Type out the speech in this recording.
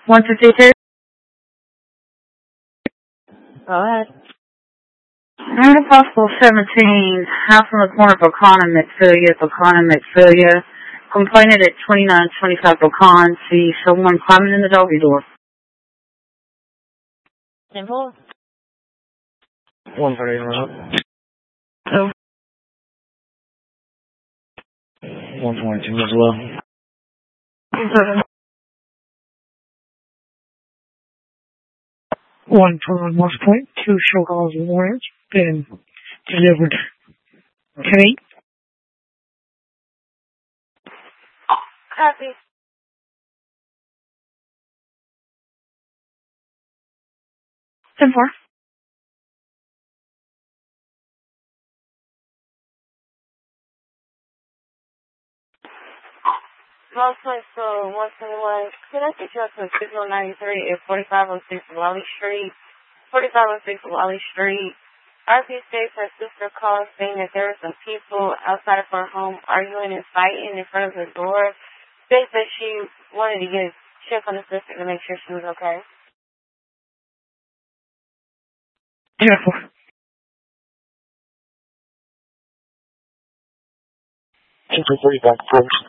152. Go ahead. Route Possible 17, house on the corner of Pecan and McPhilia. Complainant at 2925 Pecan. See someone climbing in the doggy door. Simple. 130. Oh. 122 as well. 1 for Morse Point, 2 show calls warrants been delivered. Okay. Copy. Ten four. Most points for 121. Can I get you up to 6093 at 4506 Wally Street? 4506 Wally Street. RP states her sister called saying that there are some people outside of her home arguing and fighting in front of the door. States that she wanted to get a check on the sister to make sure she was okay. Yeah. 223 back approach.